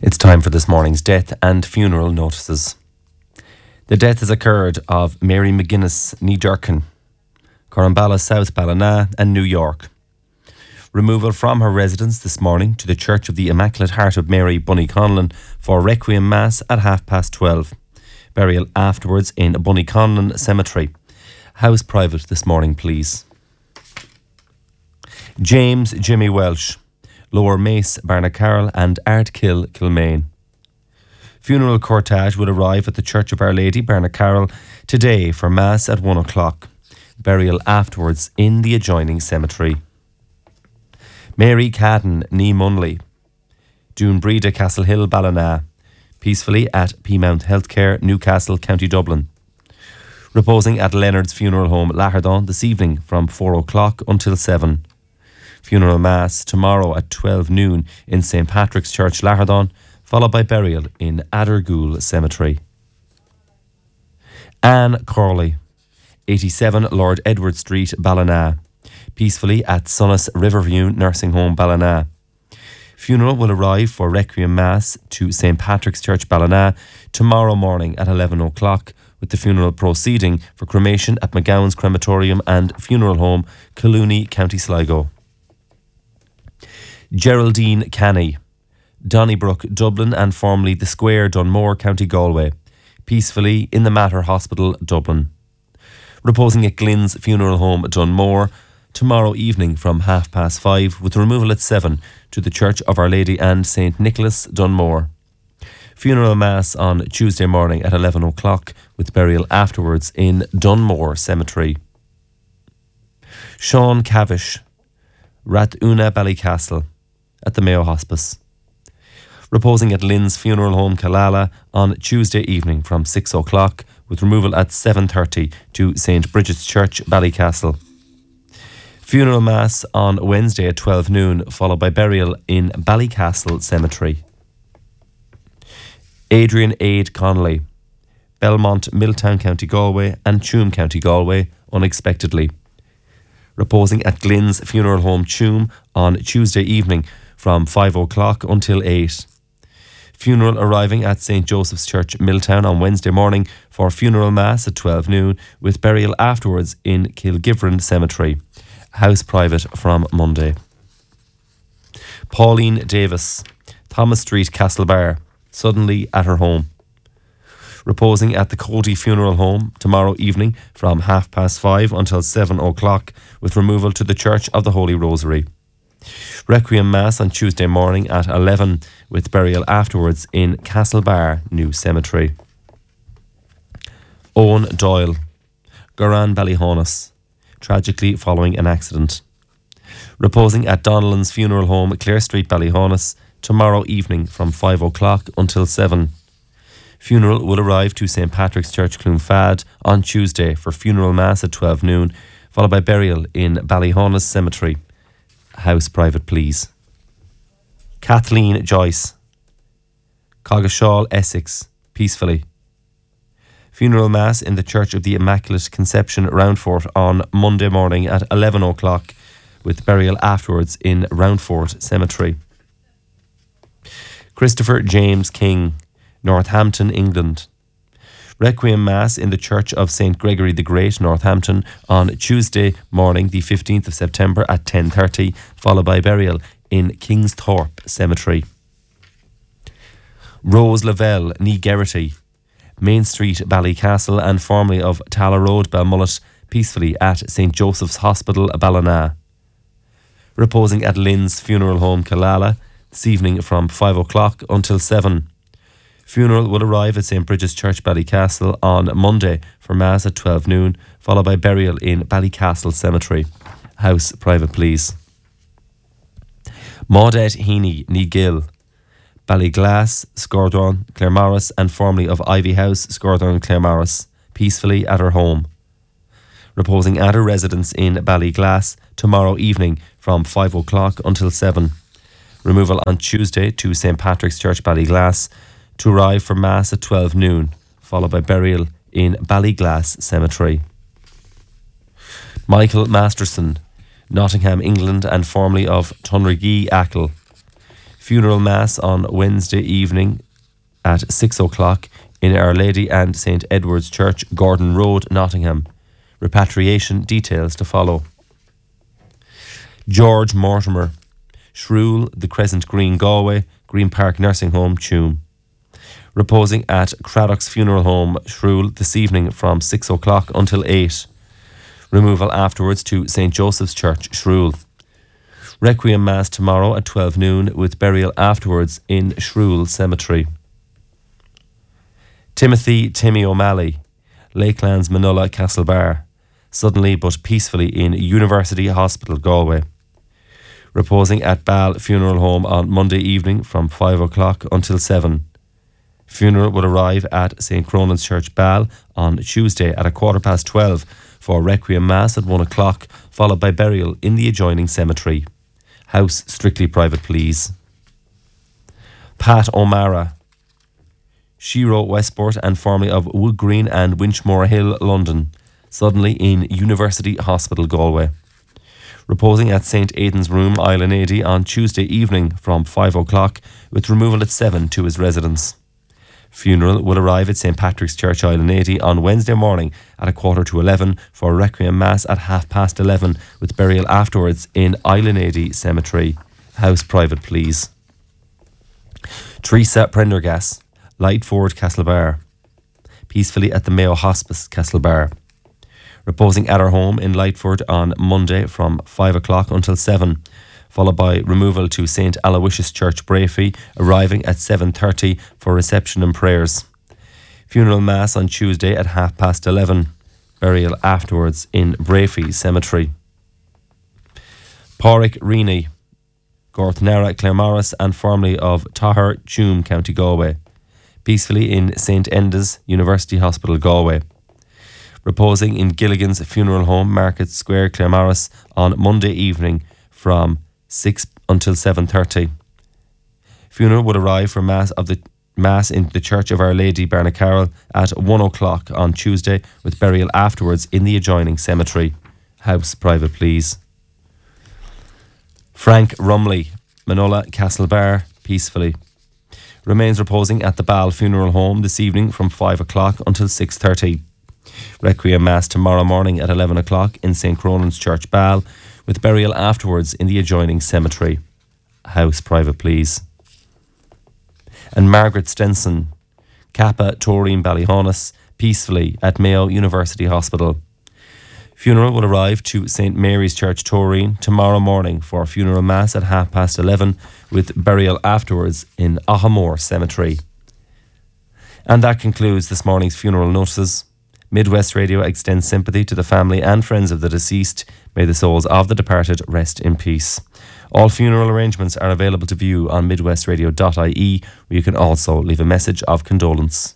It's time for this morning's death and funeral notices. The death has occurred of Mary McGuinness, ní Durcan, Coramballa, South Ballina and New York. Removal from her residence this morning to the Church of the Immaculate Heart of Mary, Bunnyconlon, for Requiem Mass at 12:30. Burial afterwards in Bunnyconlon Cemetery. House private this morning, please. James Jimmy Welsh, Lower Mace, Barnacarroll and Ardkill, Kilmaine. Funeral cortege will arrive at the Church of Our Lady, Barnacarroll, today for Mass at 1 o'clock. Burial afterwards in the adjoining cemetery. Mary Cadden, ní Munley, Dún Breda, Castlehill, Ballina. Peacefully at Peamount Healthcare, Newcastle, County Dublin. Reposing at Leonard's Funeral Home, Lahardon, this evening from 4 o'clock until 7. Funeral Mass tomorrow at 12 noon in St. Patrick's Church, Lahardon, followed by burial in Addergoole Cemetery. Anne Corley, 87 Lord Edward Street, Ballina. Peacefully at Sunnis Riverview Nursing Home, Ballina. Funeral will arrive for Requiem Mass to St. Patrick's Church, Ballina, tomorrow morning at 11 o'clock, with the funeral proceeding for cremation at McGowan's Crematorium and Funeral Home, Collooney, County Sligo. Geraldine Canny, Donnybrook, Dublin and formerly the Square, Dunmore, County Galway. Peacefully in the Mater Hospital, Dublin. Reposing at Glyn's Funeral Home, Dunmore, tomorrow evening from 5:30, with removal at 7 to the Church of Our Lady and St. Nicholas, Dunmore. Funeral Mass on Tuesday morning at 11 o'clock, with burial afterwards in Dunmore Cemetery. Sean Cavish, Rathuna, Ballycastle, at the Mayo Hospice. Reposing at Lynn's Funeral Home, Killala, on Tuesday evening from 6 o'clock, with removal at 7:30 to St. Bridget's Church, Ballycastle. Funeral Mass on Wednesday at 12 noon, followed by burial in Ballycastle Cemetery. Adrian Aid Connolly, Belmont, Milltown, County Galway and Tuam, County Galway, unexpectedly. Reposing at Glyn's Funeral Home, Tuam, on Tuesday evening from 5 o'clock until 8. Funeral arriving at St. Joseph's Church, Milltown, on Wednesday morning for funeral mass at 12 noon, with burial afterwards in Kilgivran Cemetery. House private from Monday. Pauline Davis, Thomas Street, Castlebar, suddenly at her home. Reposing at the Cody Funeral Home tomorrow evening from 5:30 until 7 o'clock, with removal to the Church of the Holy Rosary. Requiem Mass on Tuesday morning at 11, with burial afterwards in Castlebar New Cemetery. Owen Doyle, Goran Ballyhonus, tragically following an accident. Reposing at Donnellan's Funeral Home, Clare Street, Ballyhonus, tomorrow evening from 5 o'clock until 7. Funeral will arrive to St. Patrick's Church, Clonfad, on Tuesday for funeral mass at 12 noon, followed by burial in Ballyhonus Cemetery. House private, please. Kathleen Joyce, Coggeshall, Essex, peacefully. Funeral Mass in the Church of the Immaculate Conception, Roundfort, on Monday morning at 11 o'clock, with burial afterwards in Roundfort Cemetery. Christopher James King, Northampton, England. Requiem Mass in the Church of St. Gregory the Great, Northampton, on Tuesday morning, the 15th of September at 10:30, followed by burial in Kingsthorpe Cemetery. Rose Lavelle, ní Gerrity, Main Street, Ballycastle, and formerly of Tala Road, Balmullet, peacefully at St. Joseph's Hospital, Ballina. Reposing at Lynn's Funeral Home, Killala, this evening from 5 o'clock until 7. Funeral will arrive at St. Bridget's Church, Ballycastle, on Monday for Mass at 12 noon, followed by burial in Ballycastle Cemetery. House private, please. Maudette Heaney, ní Gill, Ballyglass, Scordon, Claremorris, and formerly of Ivy House, Scordon, Claremorris, peacefully at her home. Reposing at her residence in Ballyglass tomorrow evening from 5 o'clock until 7. Removal on Tuesday to St. Patrick's Church, Ballyglass, to arrive for Mass at 12 noon, followed by burial in Ballyglass Cemetery. Michael Masterson, Nottingham, England, and formerly of Tunrigee, Achill. Funeral Mass on Wednesday evening at 6 o'clock in Our Lady and St Edward's Church, Gordon Road, Nottingham. Repatriation details to follow. George Mortimer, Shrule, The Crescent Green, Galway, Green Park Nursing Home, Tuam. Reposing at Craddock's Funeral Home, Shrule, this evening from 6 o'clock until 8. Removal afterwards to St Joseph's Church, Shrule. Requiem Mass tomorrow at 12 noon with burial afterwards in Shrule Cemetery. Timmy O'Malley, Lakelands, Manola, Castlebar, suddenly but peacefully in University Hospital, Galway. Reposing at Ball Funeral Home on Monday evening from 5 o'clock until 7. Funeral will arrive at St Cronan's Church, Ball on Tuesday at 12:15 for Requiem Mass at 1 o'clock, followed by burial in the adjoining cemetery. House strictly private, please. Pat O'Mara, Shiro, Westport and formerly of Wood Green and Winchmore Hill, London, suddenly in University Hospital, Galway. Reposing at St Aidan's Room, Island Ady on Tuesday evening from 5 o'clock with removal at 7 to his residence. Funeral will arrive at St Patrick's Church, Island Ady on Wednesday morning at 11:15 for Requiem Mass at 11:30 with burial afterwards in Island Ady Cemetery. House private, please. Teresa Prendergast, Lightford, Castlebar, peacefully at the Mayo Hospice, Castlebar. Reposing at her home in Lightford on Monday from 5 o'clock until 7, followed by removal to St Aloysius Church, Brafey, arriving at 7:30 for reception and prayers. Funeral Mass on Tuesday at 11:30, burial afterwards in Brafey Cemetery. Pádraig Rini, Gortnara, Claremorris and formerly of Tahir, Tuam, County Galway, peacefully in St Enda's University Hospital, Galway. Reposing in Gilligan's Funeral Home, Market Square, Claremorris on Monday evening from 6 until 7:30. Funeral would arrive for Mass in the Church of Our Lady, Barnacarroll at 1 o'clock on Tuesday with burial afterwards in the adjoining cemetery. House private, please. Frank Rumley, Manola, Castlebar, peacefully. Remains reposing at the Ball Funeral Home this evening from 5 o'clock until 6:30. Requiem Mass tomorrow morning at 11 o'clock in St Cronan's Church, Ball, with burial afterwards in the adjoining cemetery. House private, please. And Margaret Stenson, Kappa Taurine, Ballyhonus, peacefully at Mayo University Hospital. Funeral will arrive to St Mary's Church, Taurine, tomorrow morning for Funeral Mass at 11:30 with burial afterwards in Ahamore Cemetery. And that concludes this morning's funeral notices. Midwest Radio extends sympathy to the family and friends of the deceased. May the souls of the departed rest in peace. All funeral arrangements are available to view on midwestradio.ie, where you can also leave a message of condolence.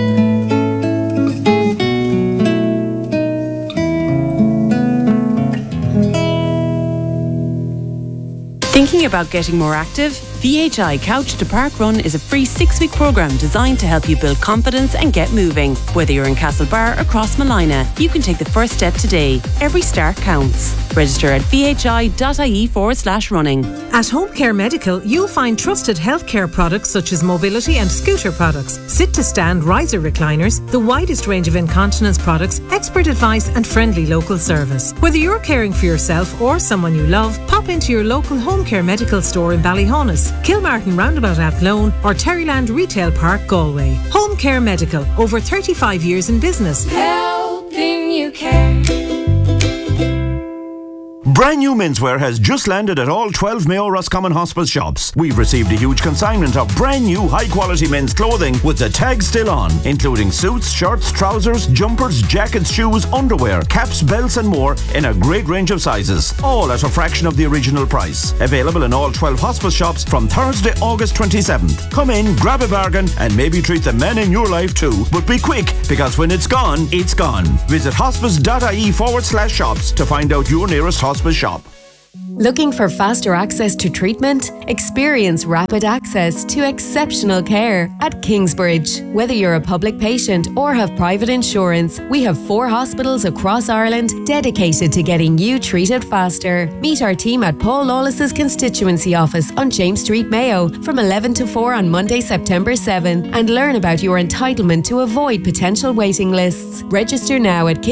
Thinking about getting more active? VHI Couch to Park Run is a free 6-week programme designed to help you build confidence and get moving. Whether you're in Castlebar or Crossmolina, you can take the first step today. Every start counts. Register at vhi.ie/running. At Home Care Medical, you'll find trusted healthcare products such as mobility and scooter products, sit-to-stand riser recliners, the widest range of incontinence products, expert advice and friendly local service. Whether you're caring for yourself or someone you love, pop into your local Home Care Medical store in Ballyhonus, Kilmartin Roundabout Athlone or Terryland Retail Park, Galway. Home Care Medical, over 35 years in business. Helping you care. Brand new menswear has just landed at all 12 Mayo Roscommon Hospice shops. We've received a huge consignment of brand new high quality men's clothing with the tag still on, including suits, shirts, trousers, jumpers, jackets, shoes, underwear, caps, belts and more in a great range of sizes. All at a fraction of the original price. Available in all 12 hospice shops from Thursday, August 27th. Come in, grab a bargain and maybe treat the men in your life too. But be quick, because when it's gone, it's gone. Visit hospice.ie/shops to find out your nearest hospice shop. Looking for faster access to treatment? Experience rapid access to exceptional care at Kingsbridge. Whether you're a public patient or have private insurance, we have 4 hospitals across Ireland dedicated to getting you treated faster. Meet our team at Paul Lawless's constituency office on James Street, Mayo from 11 to 4 on Monday, September 7 and learn about your entitlement to avoid potential waiting lists. Register now at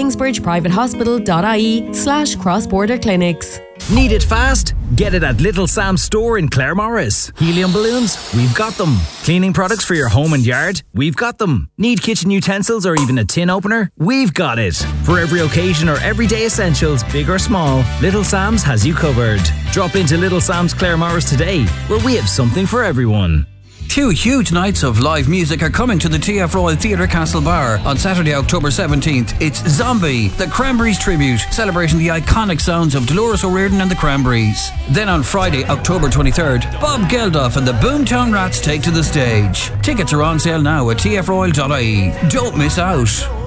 kingsbridgeprivatehospital.ie/cross-border clinics. Need it fast? Get it at Little Sam's store in Claremorris. Helium balloons? We've got them. Cleaning products for your home and yard? We've got them. Need kitchen utensils or even a tin opener? We've got it. For every occasion or everyday essentials, big or small, Little Sam's has you covered. Drop into Little Sam's Claremorris today, where we have something for everyone. 2 huge nights of live music are coming to the TF Royal Theatre Castlebar on Saturday, October 17th. It's Zombie, the Cranberries tribute, celebrating the iconic sounds of Dolores O'Riordan and the Cranberries. Then on Friday, October 23rd, Bob Geldof and the Boomtown Rats take to the stage. Tickets are on sale now at tfroyal.ie. Don't miss out.